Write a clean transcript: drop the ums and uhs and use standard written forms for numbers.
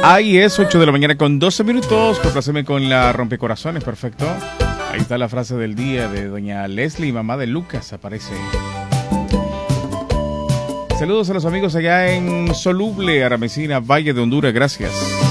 Ahí es 8 de la mañana con 12 minutos. Compláceme con la rompecorazones, perfecto. Ahí está la frase del día de doña Leslie, mamá de Lucas, aparece. Saludos a los amigos allá en Soluble, Aramecina, Valle de Honduras, gracias.